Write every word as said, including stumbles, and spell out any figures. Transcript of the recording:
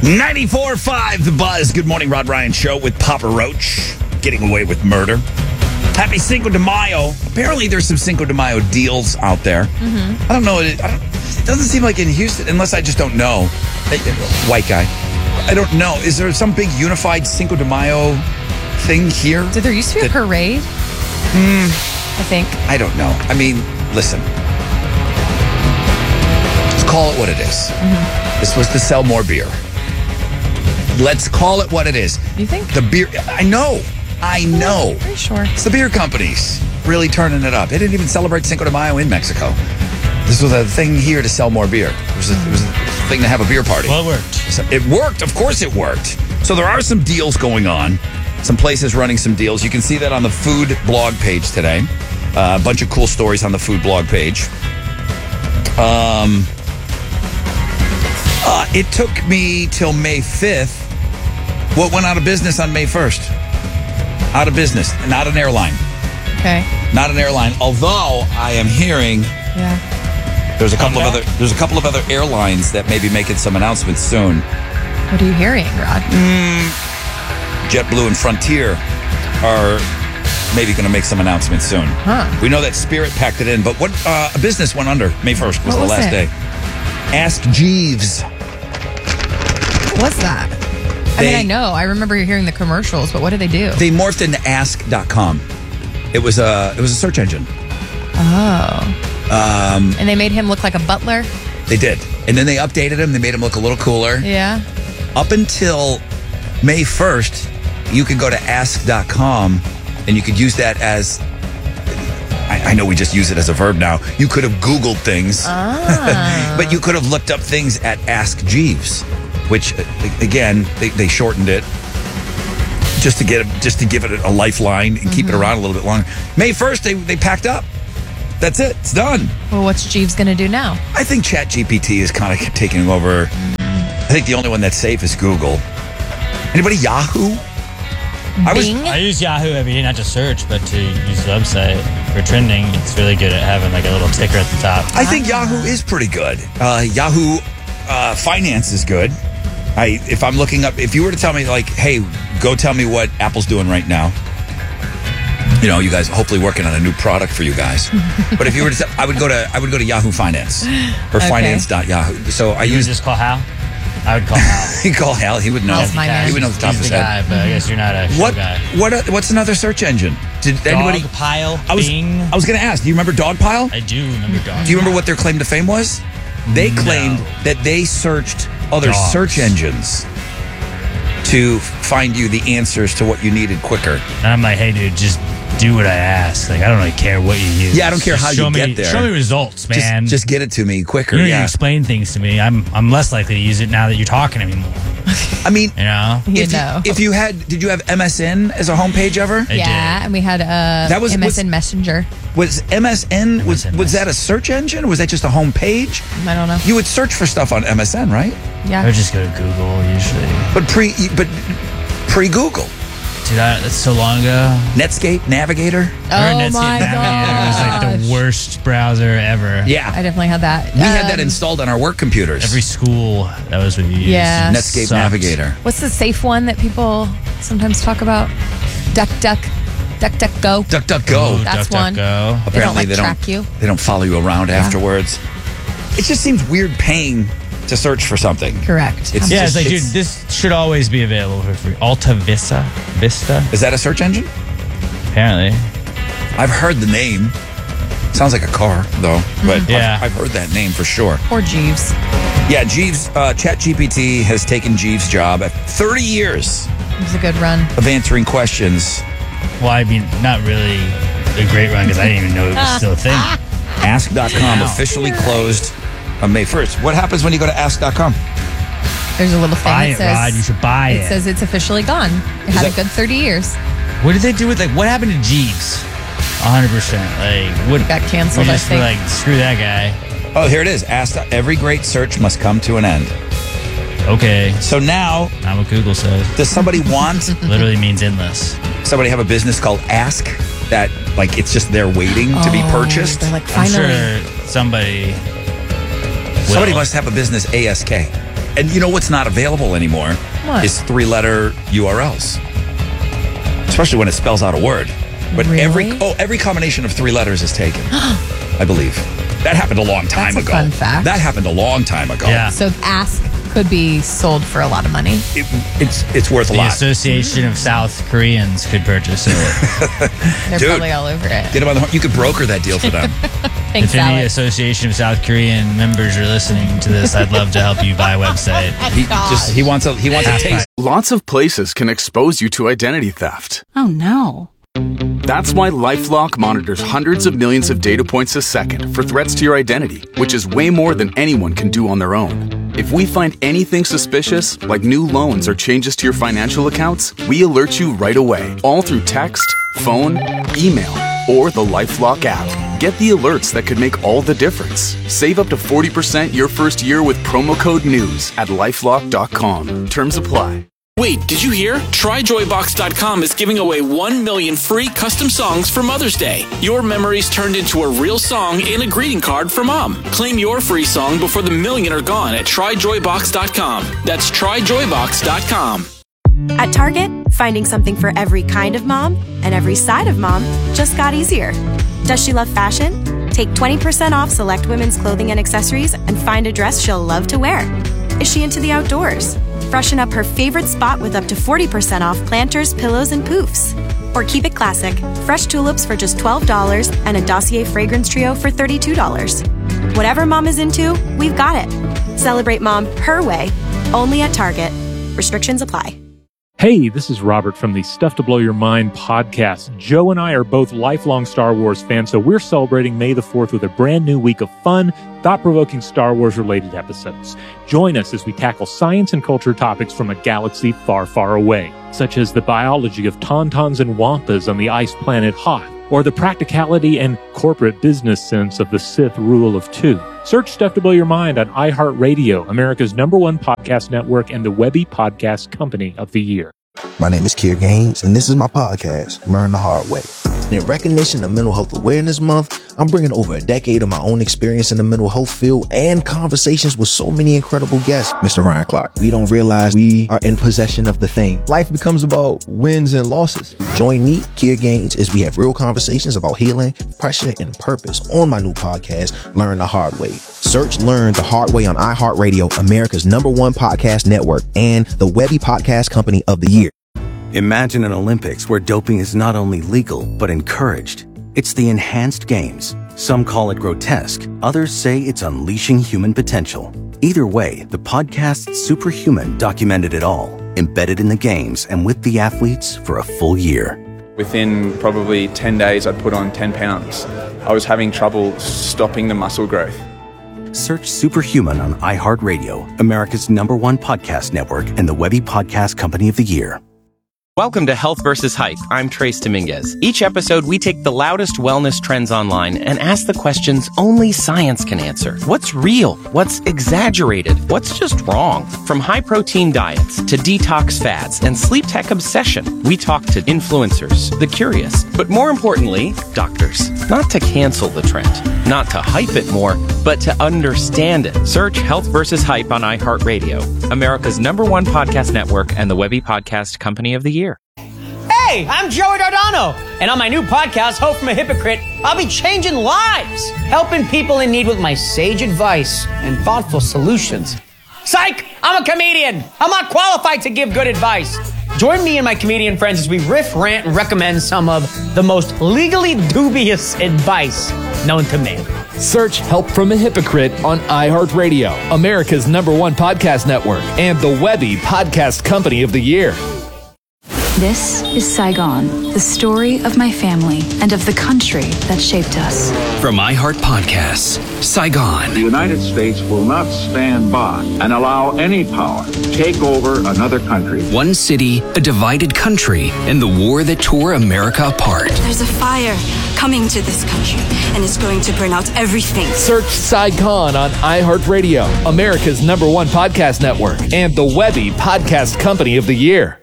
ninety-four point five The Buzz. Good morning, Rod Ryan Show with Papa Roach. Getting away with murder. Happy Cinco de Mayo. Apparently, there's some Cinco de Mayo deals out there. Mm-hmm. I don't know. It, I don't, it doesn't seem like in Houston, unless I just don't know. White guy. I don't know. Is there some big unified Cinco de Mayo thing here? Did there used to be that, a parade? Hmm. I think. I don't know. I mean, listen. Let's call it what it is. Mm-hmm. This was to sell more beer. Let's call it what it is. You think? The beer. I know. I know. Pretty sure. It's the beer companies really turning it up. They didn't even celebrate Cinco de Mayo in Mexico. This was a thing here to sell more beer. It was a, it was a thing to have a beer party. Well, it worked. So it worked. Of course it worked. So there are some deals going on. Some places running some deals. You can see that on the food blog page today. Uh, a bunch of cool stories on the food blog page. Um, uh, it took me till May fifth. What went out of business on May first? Out of business. Not an airline. Okay. Not an airline. Although I am hearing Yeah. there's a couple of other there's a couple of other airlines that may be making some announcements soon. What are you hearing, Rod? Mm, JetBlue and Frontier are maybe going to make some announcements soon. Huh. We know that Spirit packed it in, but what uh, a business went under May first was What the was last it? day. Ask Jeeves. What's that? I They- mean, I know. I remember hearing the commercials, but what do they do? They morphed into ask dot com. It was a it was a search engine. Oh. Um, And they made him look like a butler? they did. And then they updated him. They made him look a little cooler. Yeah. Up until May first, you could go to ask dot com and you could use that as, I, I know we just use it as a verb now. You could have Googled things, Ah. but you could have looked up things at Ask Jeeves, which, uh, again, they, they shortened it just to get just to give it a lifeline and keep it around a little bit longer. May first, they, they packed up. That's it. It's done. Well, what's Jeeves going to do now? I think ChatGPT is kind of taking over. I think the only one that's safe is Google. Anybody Yahoo? I was- Bing? I use Yahoo every day, not to search, but to use the website for trending. It's really good at having like a little ticker at the top. I think Yahoo is pretty good. Uh, Yahoo uh, Finance is good. I if I'm looking up, if you were to tell me like, hey, go tell me what Apple's doing right now. You know, you guys hopefully working on a new product for you guys. But if you were to, tell, I would go to I would go to Yahoo Finance or Okay. finance dot yahoo. So I You would use just call Hal? I would call Hal. you call Hal. He would know. Hal's my man. He would know the top of He's his the head. guy, but I guess you're not a show What guy. what uh, what's another search engine? Did anybody? Dog pile, I was Bing. I was going to ask. Do you remember Dogpile? I do remember dog. Do you remember what their claim to fame was? They No. claimed that they searched other Dogs. search engines to find you the answers to what you needed quicker. And I'm like, hey, dude, just do what I ask. Like, I don't really care what you use. Yeah, I don't care Just how show you me, get there. Show me results, Just, man. just get it to me quicker. you don't need to Yeah. explain things to me. I'm I'm less likely to use it now that you're talking to me more. I mean, You know? You if, know. you, if you had, did you have M S N as a homepage ever? I yeah, did. and we had uh, That was- M S N was- Messenger. Was M S N was M S N. was that a search engine? Or was that just a homepage? I don't know. You would search for stuff on M S N, right? I Yeah. would just go to Google usually. But pre but pre Google, Dude, I, that's so long ago. Netscape, Navigator. Oh Remember Netscape my Navigator was like gosh. the worst browser ever. Yeah, I definitely had that. we had that Um, installed on our work computers. Every school, that was what you used. Yeah. Netscape Sucked. Navigator. What's the safe one that people sometimes talk about? Duck, duck, duck, duck, go. DuckDuckGo. Ooh, That's Duck, one. Duck, Go. They don't, like, they track don't you. they don't follow you around afterwards. It just seems weird paying to search for something. Correct. It's- Yeah, just- it's like, it's- dude, this should always be available for free. Alta Vista? Vista? Is that a search engine? Apparently. I've heard the name. Sounds like a car though, but Yeah. I've, I've heard that name for sure. Poor Jeeves. Yeah, Jeeves. Uh, ChatGPT has taken Jeeves' job at thirty years It was a good run. of answering questions. Well, I mean, not really a great run because I didn't even know it was still a thing. ask dot com Wow. officially closed on May first. What happens when you go to ask dot com? There's a little thing Buy that it, says Rod. You should buy it it. says it's officially gone. It had that- a good thirty years. What did they do with, like, what happened to Jeeves? one hundred percent. Like, what? Got canceled, we I just were think. like, screw that guy. Oh, here it is. Ask. Every great search must come to an end. Okay. So now, Not what Google says. does somebody want Literally means endless. somebody have a business called Ask that like it's just there waiting to be Oh, purchased? They're like, I'm finally. sure somebody. Somebody will. must have a business A S K. And you know what's not available anymore What? is three-letter U R Ls, especially when it spells out a word. But Really? every oh every combination of three letters is taken, I believe. That happened a long time That's a ago. fun fact. That happened a long time ago. Yeah. So Ask could be sold for a lot of money. It, it's it's worth a The lot. Association of South Koreans could purchase it. They're Dude. probably all over it. Get them on the horn. You could broker that deal for them. Thanks, If any Alex. Association of South Korean members are listening to this, I'd love to help you buy a website. He just he wants a he wants a taste. Lots of places can expose you to identity theft. Oh no. That's why LifeLock monitors hundreds of millions of data points a second for threats to your identity, which is way more than anyone can do on their own. If we find anything suspicious, like new loans or changes to your financial accounts, we alert you right away, all through text, phone, email, or the LifeLock app. Get the alerts that could make all the difference. Save up to forty percent your first year with promo code NEWS at lifelock dot com. Terms apply. Wait, did you hear? Try joy box dot com is giving away one million free custom songs for Mother's Day. Your memories turned into a real song and a greeting card for Mom. Claim your free song before the million are gone at try joy box dot com. That's try joy box dot com. At Target, finding something for every kind of mom and every side of mom just got easier. Does she love fashion? Take twenty percent off select women's clothing and accessories and find a dress she'll love to wear. Is she into the outdoors? Freshen up her favorite spot with up to forty percent off planters, pillows, and poofs. Or keep it classic, fresh tulips for just twelve dollars and a Dossier fragrance trio for thirty-two dollars. Whatever mom is into, we've got it. Celebrate mom her way, only at Target. Restrictions apply. Hey, this is Robert from the Stuff to Blow Your Mind podcast. Joe and I are both lifelong Star Wars fans, so we're celebrating May the fourth with a brand new week of fun, thought-provoking Star Wars-related episodes. Join us as we tackle science and culture topics from a galaxy far, far away, such as the biology of tauntauns and wampas on the ice planet Hoth, or the practicality and corporate business sense of the Sith rule of two. Search Stuff to Blow Your Mind on iHeartRadio, America's number one podcast network and the Webby Podcast Company of the Year. My name is Kier Gaines, and this is my podcast, Learn the Hard Way. And in recognition of Mental Health Awareness Month, I'm bringing over a decade of my own experience in the mental health field and conversations with so many incredible guests. Mister Ryan Clark, we don't realize we are in possession of the thing. Life becomes about wins and losses. Join me, Kier Gaines, as we have real conversations about healing, pressure, and purpose on my new podcast, Learn the Hard Way. Search Learn the Hard Way on iHeartRadio, America's number one podcast network, and the Webby Podcast Company of the Year. Imagine an Olympics where doping is not only legal, but encouraged. It's the Enhanced Games. Some call it grotesque. Others say it's unleashing human potential. Either way, the podcast Superhuman documented it all, embedded in the games and with the athletes for a full year. Within probably ten days, I'd put on ten pounds. I was having trouble stopping the muscle growth. Search Superhuman on iHeartRadio, America's number one podcast network and the Webby Podcast Company of the Year. Welcome to Health versus Hype. I'm Trace Dominguez. Each episode, we take the loudest wellness trends online and ask the questions only science can answer. What's real? What's exaggerated? What's just wrong? From high-protein diets to detox fads and sleep tech obsession, we talk to influencers, the curious, but more importantly, doctors. Not to cancel the trend, not to hype it more, but to understand it. Search Health versus Hype on iHeartRadio, America's number one podcast network and the Webby Podcast Company of the Year. Hey, I'm Joey Dardano, and on my new podcast, Hope from a Hypocrite, I'll be changing lives, helping people in need with my sage advice and thoughtful solutions. Psych! I'm a comedian. I'm not qualified to give good advice. Join me and my comedian friends as we riff, rant, and recommend some of the most legally dubious advice known to man. Search Help from a Hypocrite on iHeartRadio, America's number one podcast network, and the Webby Podcast Company of the Year. This is Saigon, the story of my family and of the country that shaped us. From iHeart Podcasts, Saigon. The United States will not stand by and allow any power to take over another country. One city, a divided country, and the war that tore America apart. There's a fire coming to this country, and it's going to burn out everything. Search Saigon on iHeartRadio, America's number one podcast network, and the Webby Podcast Company of the Year.